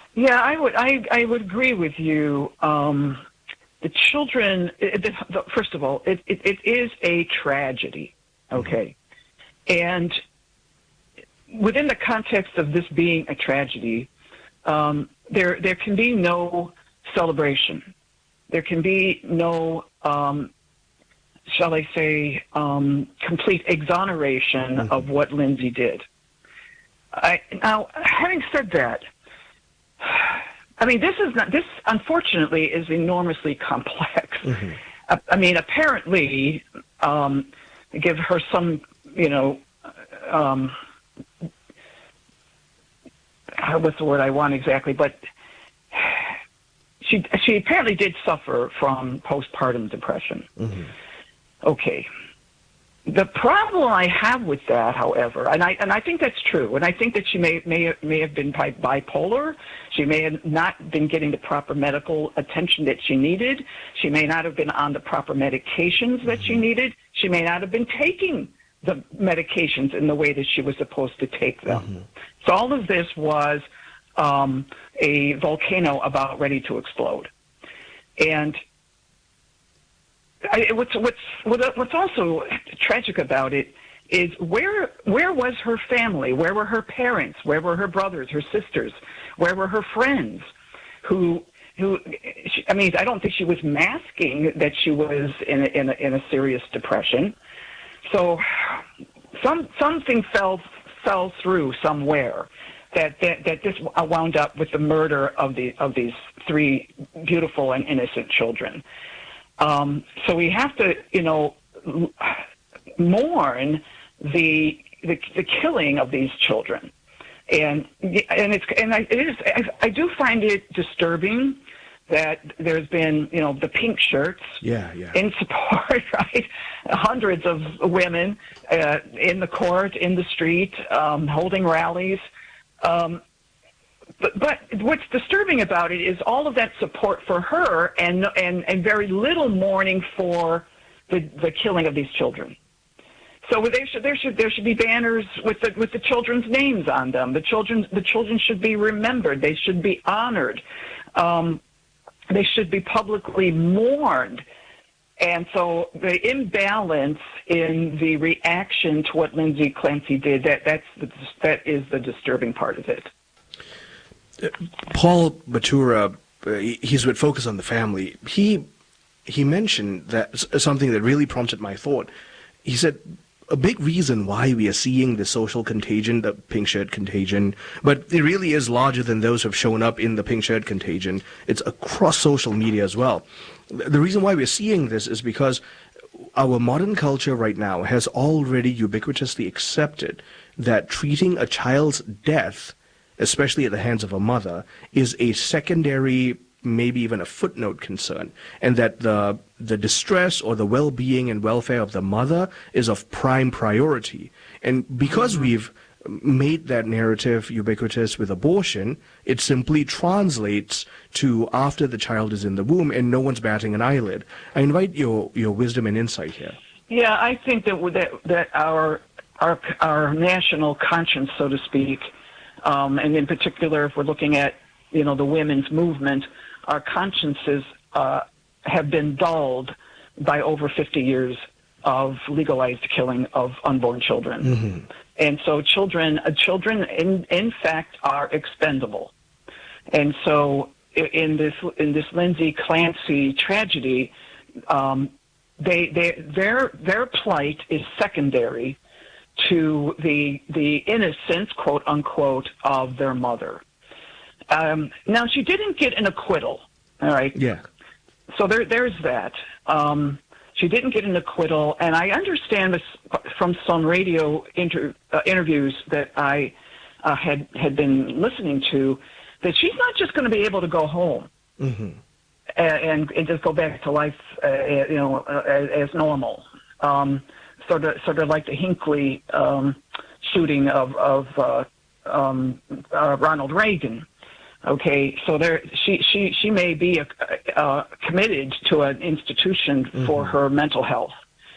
Yeah, I would agree with you. The children, first of all, it is a tragedy, okay? And within the context of this being a tragedy, there can be no celebration. There can be no, shall I say, complete exoneration of what Lindsay did. Now, having said that, I mean, this unfortunately is enormously complex. I mean, apparently, give her some, what's the word I want exactly, but she apparently did suffer from postpartum depression. Okay. The problem I have with that, however, and I think that's true, and I think that she may have been bipolar. She may have not been getting the proper medical attention that she needed. She may not have been on the proper medications that she needed. She may not have been taking the medications in the way that she was supposed to take them. So all of this was a volcano about ready to explode. And what's also tragic about it is where was her family? Where were her parents? Where were her brothers, her sisters? Where were her friends? I mean, I don't think she was masking that she was in a serious depression. So something fell through somewhere that this wound up with the murder of these three beautiful and innocent children. So we have to, mourn the killing of these children, and I do find it disturbing that there's been, the pink shirts in support, right? Hundreds of women in the court, in the street, holding rallies. But what's disturbing about it is all of that support for her and very little mourning for the killing of these children. So there should be banners with the children's names on them. The children should be remembered. They should be honored. They should be publicly mourned. And so the imbalance in the reaction to what Lindsay Clancy did, that is the disturbing part of it. Paul Batura, he's with Focus on the Family. He mentioned that something that really prompted my thought. He said a big reason why we are seeing the social contagion, the pink shirt contagion, but it really is larger than those who have shown up in the pink shirt contagion. It's across social media as well. The reason why we're seeing this is because our modern culture right now has already ubiquitously accepted that treating a child's death, especially at the hands of a mother, is a secondary, maybe even a footnote concern, and that the distress or the well-being and welfare of the mother is of prime priority. And because we've made that narrative ubiquitous with abortion, it simply translates to after the child is in the womb and no one's batting an eyelid. I invite your wisdom and insight here. Yeah, I think that our national conscience, so to speak, and in particular, if we're looking at, the women's movement, our consciences have been dulled by over 50 years of legalized killing of unborn children. And so children in fact are expendable. And so in this Lindsay Clancy tragedy, their plight is secondary to the innocence, quote unquote, of their mother. Now she didn't get an acquittal. All right. Yeah. So there's that. She didn't get an acquittal, and I understand this from some radio interviews that I had been listening to, that she's not just going to be able to go home and just go back to life, as normal. Sort of like the Hinckley shooting of Ronald Reagan. Okay, so she may be committed to an institution for her mental health.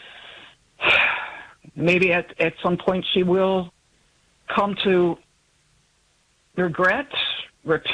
Maybe at some point she will come to regret, repent.